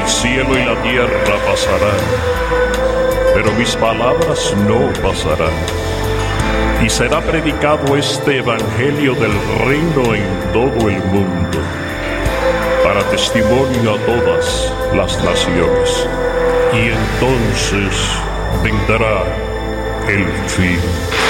El cielo y la tierra pasarán, pero mis palabras no pasarán. Y será predicado este evangelio del reino en todo el mundo, para testimonio a todas las naciones. Y entonces vendrá el fin.